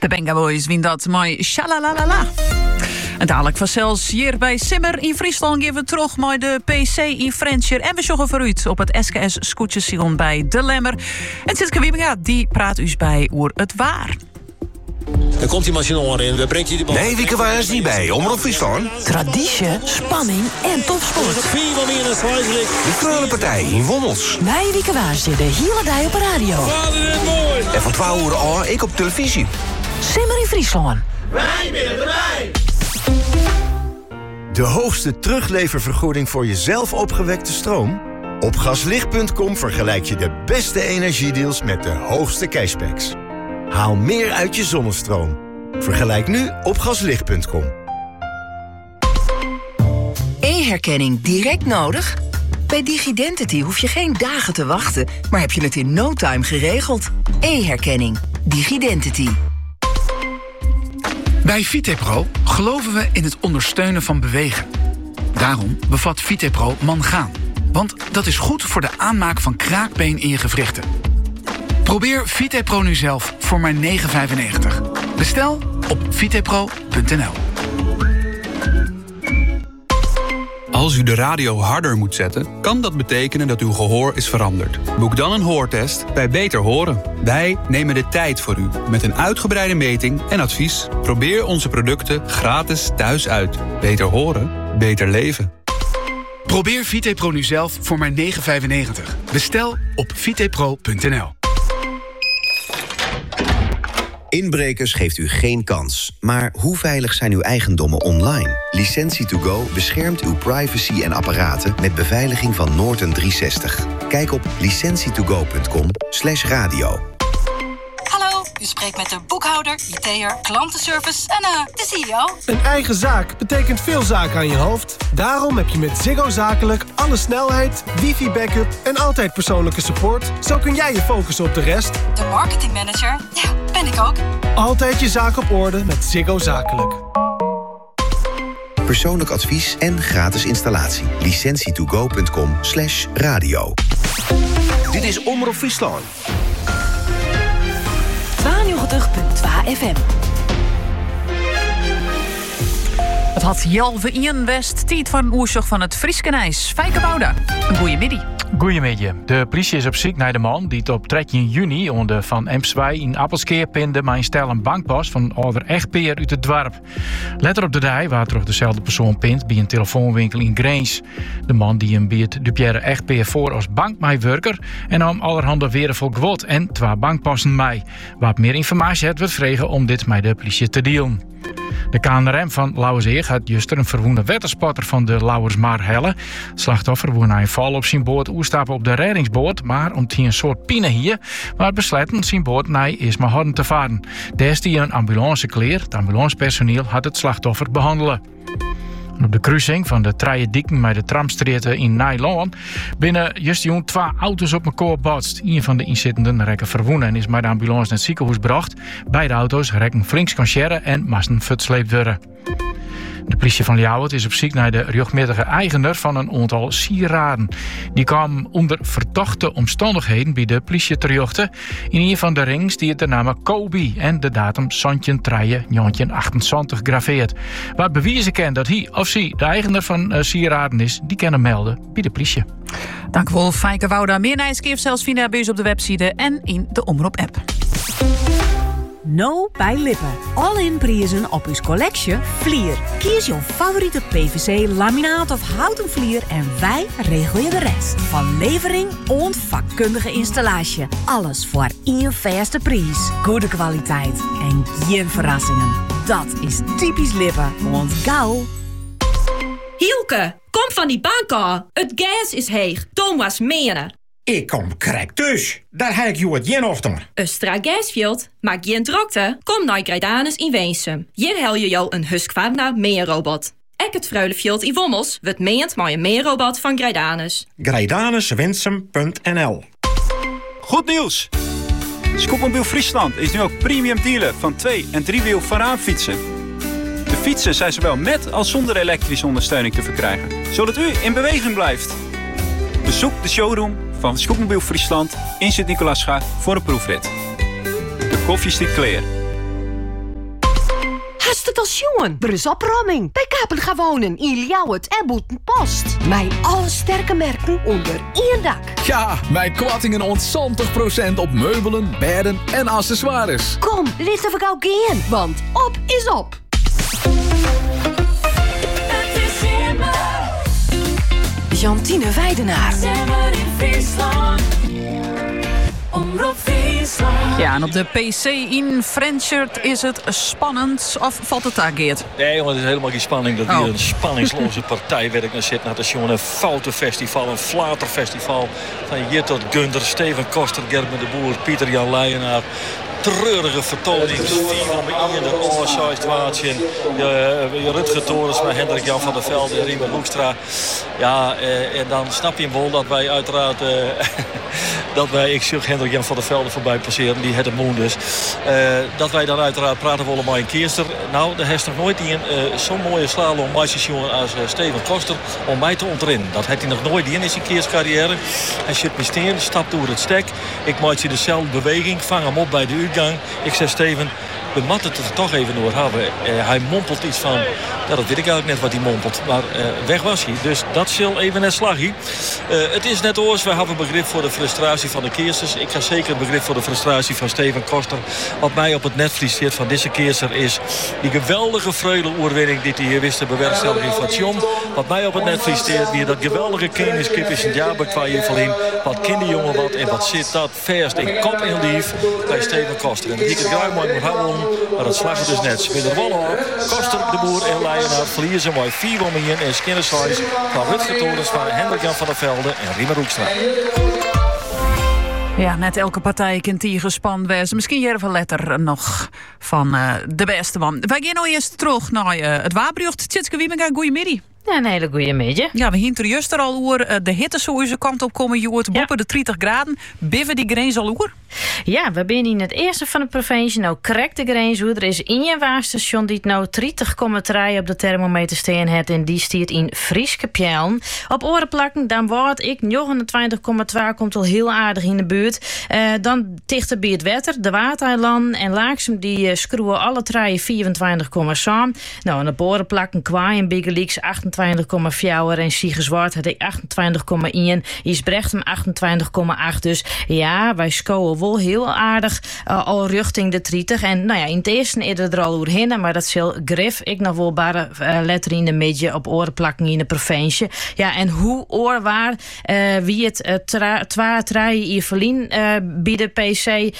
De Benga Boys wien dat mooi shalalalala. En dadelijk vanzelfs hier bij Simmer in Friesland geven we terug met de PC in Frencher. En we joggen vooruit op het SKS Scootjesion bij De Lemmer. En Sitske Wiebinga die praat u bij oer het waar. Dan komt die machine in, we brengt je de bal. Nee, Wieke waar is niet bij. Omroep Friesland. Traditie, spanning en topsport. De Krullenpartij in Wommels. Nee, Wieke waar zit de hele dag op de radio. En van 12 uur al ik op televisie. Simmer in Friesland. Wij willen erbij! De hoogste terugleververgoeding voor jezelf opgewekte stroom? Op gaslicht.com vergelijk je de beste energiedeals met de hoogste cashbacks. Haal meer uit je zonnestroom. Vergelijk nu op gaslicht.com. E-herkenning direct nodig? Bij Digidentity hoef je geen dagen te wachten, maar heb je het in no time geregeld. E-herkenning. Digidentity. Bij Vitepro geloven we in het ondersteunen van bewegen. Daarom bevat Vitepro mangaan. Want dat is goed voor de aanmaak van kraakbeen in je gewrichten. Probeer Vitepro nu zelf voor maar €9,95. Bestel op vitepro.nl. Als u de radio harder moet zetten, kan dat betekenen dat uw gehoor is veranderd. Boek dan een hoortest bij Beter Horen. Wij nemen de tijd voor u met een uitgebreide meting en advies. Probeer onze producten gratis thuis uit. Beter horen, beter leven. Probeer Vitepro nu zelf voor maar €9,95. Bestel op vitepro.nl. Inbrekers geeft u geen kans. Maar hoe veilig zijn uw eigendommen online? Licentie2Go beschermt uw privacy en apparaten met beveiliging van Norton 360. Kijk op licentietogo.com/radio. Hallo, u spreekt met de boekhouder, IT'er, klantenservice en de CEO. Een eigen zaak betekent veel zaken aan je hoofd. Daarom heb je met Ziggo Zakelijk alle snelheid, wifi-backup en altijd persoonlijke support. Zo kun jij je focussen op de rest. De marketingmanager, ja, ben ik ook. Altijd je zaak op orde met Ziggo Zakelijk. Persoonlijk advies en gratis installatie. licentietogo.com/radio. Dit is Omroep Friesland. 92.2 FM. Het had Jalve Ian West, tijd van een oorlog van het Frieskenijs. Fijke Bouda, een goeie middag. Goedemiddag. De politie is op zoek naar de man die het op 13 juni onder Van Empswij in Appelskeer pinde maar een stel een bankpas van ouder echtpeer uit het dorp. Letter op de dij waar terug dezelfde persoon pint bij een telefoonwinkel in Greens. De man die hem biedt de Pierre echtpeer voor als bankmeiwerker en nam allerhande weervol gewot en 2 bankpassen mee. Wat meer informatie het wordt vregen om dit met de politie te dealen. De KNRM van Lauwerseer had juist een verwoende wetterspotter van de Lauwersmar helle. Het slachtoffer woer na een val op zijn boot oerstappen op de reddingsboot, maar om een soort pine hier, waar besletten zijn boot naar Ismaharden te varen. Daar is die een ambulance kleer. Het ambulancepersoneel had het slachtoffer behandelen. Op de kruising van de Treijendieken met de tramstreten in Nijloon binnen just 2 auto's op elkaar botst. Een van de inzittenden rekken verwoenen en is met de ambulance naar het ziekenhuis gebracht. Beide auto's rekken flinks concheren en moesten versleept worden. De politie van Ljouwert is op zoek naar de rechtmatige eigenaar van een aantal sieraden. Die kwam onder verdachte omstandigheden bij de politie terecht. In een van de rings die het de naam Kobe en de datum Santjen 3/28 graveert. Wat bewijzen kan dat hij of zij de eigenaar van sieraden is, die kunnen melden bij de politie. Dank u wel, Fijke Wouda. Meer nieuws zelfs via bij ons op de website en in de Omroep-app. No bij Lippen. All-in prijzen op uw collectie Vlier. Kies jouw favoriete PVC, laminaat of houten vlier en wij regelen je de rest. Van levering en vakkundige installatie. Alles voor één vaste prijs. Goede kwaliteit en geen verrassingen. Dat is typisch Lippen, want gauw. Hielke, kom van die bank af. Het gas is heeg. Thomas menen. Ik kom correct dus. Daar heb ik jou het jen over. Östra Gasfield, maar geen drokte. Kom naar Grijdanus in Weensum. Hier hel je jou een Husqvarna meerrobot. Ek het Freulefield in Wommels wordt meend met een meerrobot van Grijdanus. Grijdanuswinsum.nl. Goed nieuws! Scootmobiel Friesland is nu ook premium dealer van 2- en 3-wiel voorraadfietsen. De fietsen zijn zowel met als zonder elektrische ondersteuning te verkrijgen, zodat u in beweging blijft. Bezoek de showroom van Scootmobiel Friesland in Sint-Nicolaasgaard voor een proefrit. De koffie stikt clear. het al jongen? Er is opruiming. Bij Kapen gaan wonen in Ljouwert en Boetenpost. Mijn alle sterke merken onder één dak. Ja, mijn kwattingen ontzand 20% op meubelen, bedden en accessoires. Kom, laten we gauw gaan, want op is op. Het is Simmer. Jantine Weidenaar. Simmer in Friesland. Omroep Friesland. Ja, en op de PC in Frenchert is het spannend. Of valt het daar, Geert? Nee, jongen, het is helemaal geen spanning. Dat hier een spanningsloze partij waar ik naar zit. Nou, dat is jongen een foutenfestival, een flaterfestival. Van hier tot Gunder, Steven Koster, Gerben de Boer, Pieter-Jan Leijenaar. Treurige vertoning, 4 om in de oorzaakwaartje. Je Rutger Torens met Hendrik Jan van der Velde en Riemer Hoekstra. Ja, en dan snap je wel dat wij uiteraard... ik zie Hendrik Jan van der Velde voorbij passeren, die het de moon dus. Dat wij dan uiteraard praten willen met een keerster. Nou, er heeft nog nooit zo'n mooie slalom meisjesjongen als Steven Koster om mij te ontrennen. Dat heeft hij nog nooit in zijn keerscarrière. Hij zit me steen, stapt door het stek. Ik maak je dezelfde beweging, vang hem op bij de uitgang. Ik zeg Steven, we moeten het er toch even door hebben. Hij mompelt iets van, ja, dat weet ik eigenlijk net wat hij mompelt. Maar weg was hij. Dus dat zal even net slagje. Het is net oors, we hebben begrip voor de frustratie van de keersters. Ik heb zeker begrip voor de frustratie van Steven Koster. Wat mij op het netvlies zit van deze keerster is die geweldige vreugde-oorwinning die hij hier wist te bewerkstelligen van Tjom. Wat mij op het netvlies zit, weer dat geweldige kenniskip is in Jabek waar je verlien. Wat kinderjongen wat en wat zit dat verst in kop en lief bij Steven Koster. En dat ik het graag mooi moet houden, maar dat slagen dus net. Met de Wallen, Koster, de Boer en Leijenaar verliezen mooi 4 om in en Skinnershuis van Rutger Torens van Hendrik Jan van der Velde en Riemer Hoekstra. Ja, net elke partij kent hier gespannen wezen. Misschien even letter nog van de beste man. Wij gaan nou eerst terug naar het Waabrucht. Tjitske Wiemega, goeiemiddag. Ja, een hele goede middag. Ja, we hinten juist er al oer de hitte zo onze kant op komen. Je hoort boven de 30 graden. Biffen die grens al oer? Ja, we zijn in het eerste van de provincie. Nou, correct de grens oer. Er is één waarstation die het nou 30,3 op de thermometer staan heeft. En die stiert in Frieske Pjellen. Op orenplakken, dan wordt ik 29,2. Komt al heel aardig in de buurt. Dan dichter bij het wetter. De Watereilanden en Laaksem die scroeven alle treien 24,7. Nou, en op orenplakken Kwaai en Biggelix 28,4 en Siegerswart had ik 28,1. Isbrechtsem 28,8. Dus ja, wij scoren wel heel aardig al richting de 30. En nou ja, in het eerste is er al doorheen, maar dat zal grif ik nog wel bare letter in de midden op orenplakken in de provincie. Ja, en hoe oorwaar wie het 2 hier verlien bij de PC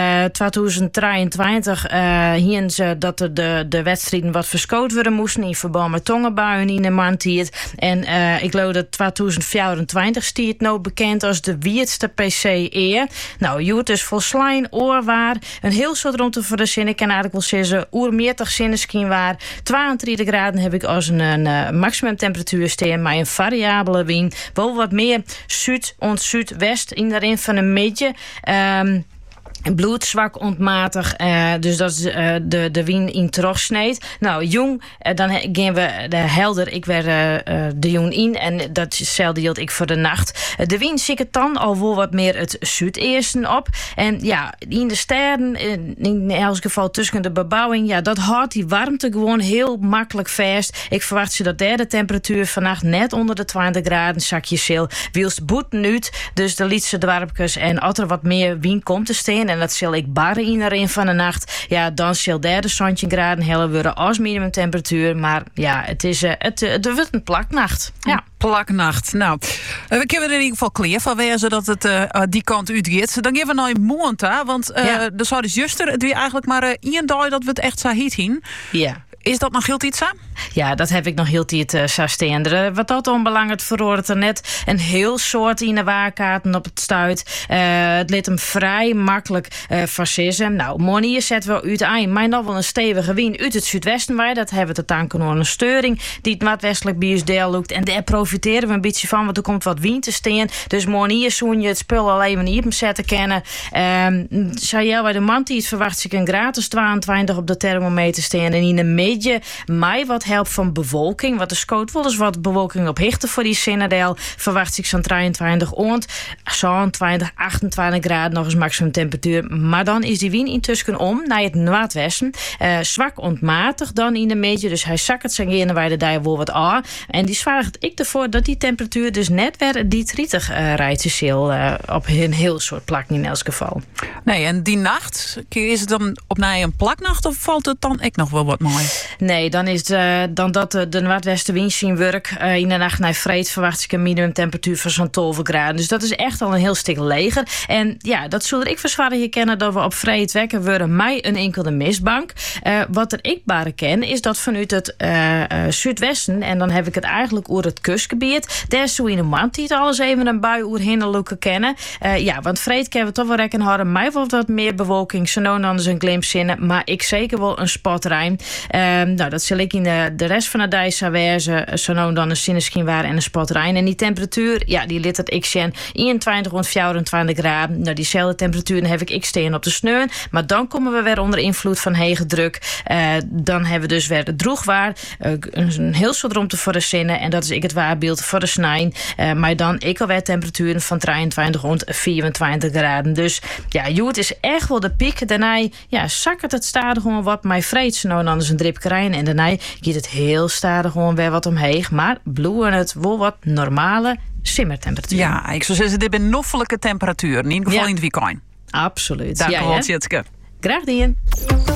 2023 hier ze dat er de wedstrijden wat verschoten worden moesten in verband met tongenbuien in de maand hier. En ik geloof dat 2024 stiert nou bekend als de wierdste PC eer. Nou, je wordt dus volslijn oorwaar. Een heel soort rond te verzinnen. Ik kan eigenlijk wel zeggen, oermeertig zinneskin waar. 32 graden heb ik als een maximum temperatuur staan, maar een variabele wind. Wel wat meer zuid-west in daarin van een beetje. Bloedzwak ontmatig, dus dat is de wind in terugsneed. Nou, jong, dan gaan we de helder. Ik werd de jong in en dat hield ik voor de nacht. De wind zie ik dan al wel wat meer het zuideersten op. En ja, in de sterren, in elk geval tussen de bebouwing, ja, dat houdt die warmte gewoon heel makkelijk vast. Ik verwacht ze dat de temperatuur vannacht net onder de 20 graden zakje zil. Wielst boeten uit, dus de lietse dwarpjes en als er wat meer wind komt te staan. En dat zal ik barren in erin van de nacht. Ja, dan zal derde zandje graden heller worden als minimumtemperatuur. Maar ja, het wordt een plaknacht. Ja. Plaknacht. Nou, we kunnen er in ieder geval klaar van wezen dat het die kant uitgaat. Dan gaan we naar Moanta, want de zou dus juster, het weer eigenlijk maar 1 dag dat we het echt zo heet zien. Ja. Is dat nog heel iets aan? Ja, dat heb ik nog heel iets staan. Wat dat onbelangrijk verhoort er net een heel soort in de waarkaarten op het stuit. Het liet hem vrij makkelijk verzissen. Nou, morgen zetten we uit aan, maar nog wel een stevige wind uit het zuidwesten waar. Dat hebben we te danken aan een steuring die het noordwestelijk bij ons deel loopt. En daar profiteren we een beetje van, want er komt wat wind te staan. Dus morgen zoen je het spul al even niet op zetten kennen. Zei jij bij de man die het verwacht ik een gratis 22 op de thermometer staan en in de midden. Mij wat wat helpt van bewolking. Want er scoot wel eens wat bewolking op hichte voor die Zinnendeel. Verwacht ik zo'n 23 oond. Zo'n 28 graden nog eens maximum temperatuur. Maar dan is die wind intussen om naar het noordwesten. Zwak ontmatig dan in de meetje. Dus hij zakt het zijn waar de daar wel wat aan. En die zwaagt ik ervoor dat die temperatuur dus net weer die 30 rijdt op een heel soort plak in elk geval. Nee, en die nacht, is het dan opnieuw een plaknacht of valt het dan ook nog wel wat mooi? Nee, dan is dan dat de noordwestenwind zien werk. In de nacht naar vreed verwacht ik een minimumtemperatuur van zo'n 12 graden. Dus dat is echt al een heel stuk leger. En ja, dat zullen ik verzwaardig herkennen dat we op vreed wekken worden mij een enkele mistbank. Wat er ik bare ken is dat vanuit het zuidwesten, en dan heb ik het eigenlijk over het kustgebied, daar is zo in de maand die het alles even een bui oer hinderlijke kennen. Want vreed kunnen we toch wel rekken houden. Mij wordt wat meer bewolking, zo nou dan eens een glimp zinnen, maar ik zeker wel een spotruim. Dat zal ik in de rest van de dag wezen, zo nou dan een zinneschien waar en een spotruim. En die temperatuur, ja, die lit het ik zien 21 rond 24 graden. Nou, diezelfde temperatuur heb ik steen op de sneeuw. Maar dan komen we weer onder invloed van hege druk. Dan hebben we dus weer de droegwaar. Een heel soort ruimte voor de zinnen. En dat is het waarbeeld voor de snijn. Maar dan alweer temperaturen van 23 rond 24 graden. Dus ja, het is echt wel de piek. Daarna zakkert het stadig gewoon wat mij vreet. Nou dan is een dripkerijn. En daarna gaat het heel stadig gewoon weer wat omheen. Maar bloeien het wel wat normale simmertemperatuur. Ja, ik zou zeggen, dit is een noffelijke temperatuur. In ieder geval in het weekend. Absoluut. Dank je wel, Tjitske. Graag gedaan.